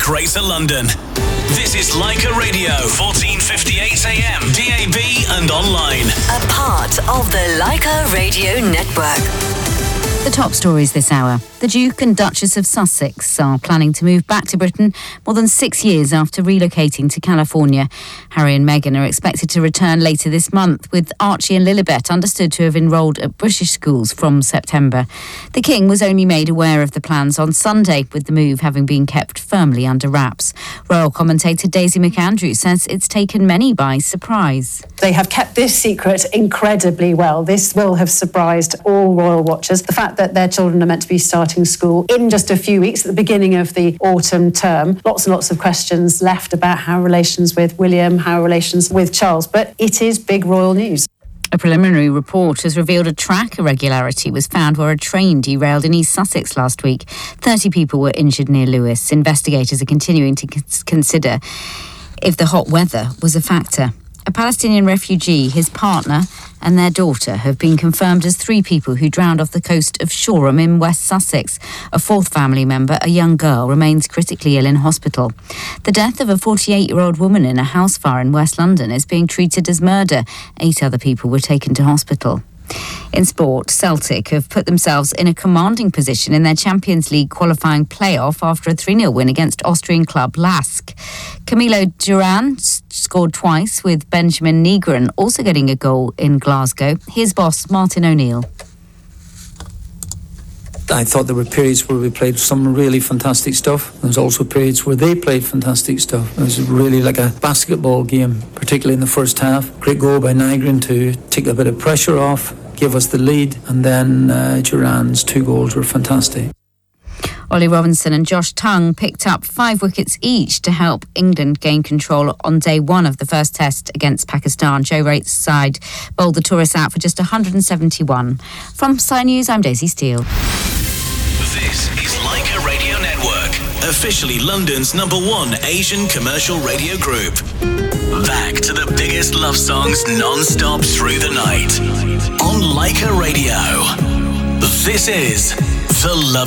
Greater London. This is Leica Radio, 1458 AM, DAB and online. A part of the Leica Radio Network. The top stories this hour. The Duke and Duchess of Sussex are planning to move back to Britain more than 6 years after relocating to California. Harry and Meghan are expected to return later this month, with Archie and Lilibet understood to have enrolled at British schools from September. The King was only made aware of the plans on Sunday, with the move having been kept firmly under wraps. Royal commentator Daisy McAndrew says it's taken many by surprise. They have kept this secret incredibly well. This will have surprised all royal watchers. The fact that their children are meant to be starting school in just a few weeks at the beginning of the autumn term. Lots and lots of questions left about how relations with William, how relations with Charles, but it is big royal news. A preliminary report has revealed a track irregularity was found where a train derailed in East Sussex last week. 30 people were injured near Lewes. Investigators are continuing to consider if the hot weather was a factor. A Palestinian refugee, his partner and their daughter have been confirmed as 3 people who drowned off the coast of Shoreham in West Sussex. A 4th family member, a young girl, remains critically ill in hospital. The death of a 48-year-old woman in a house fire in West London is being treated as murder. 8 other people were taken to hospital. In sport, Celtic have put themselves in a commanding position in their Champions League qualifying playoff after a 3-0 win against Austrian club Lask. Camilo Duran scored twice, with Benjamin Negron also getting a goal in Glasgow. His boss, Martin O'Neill. I thought there were periods where we played some really fantastic stuff. There was also periods where they played fantastic stuff. It was really like a basketball game, particularly in the first half. Great goal by Nygren to take a bit of pressure off, give us the lead, and then Duran's 2 goals were fantastic. Ollie Robinson and Josh Tongue picked up 5 wickets each to help England gain control on day 1 of the first test against Pakistan. Joe Rates' side bowled the tourists out for just 171. From Sky News, I'm Daisy Steele. This is Leica Radio Network, officially London's #1 Asian commercial radio group. Back to the biggest love songs non-stop through the night on Leica Radio. This is The Love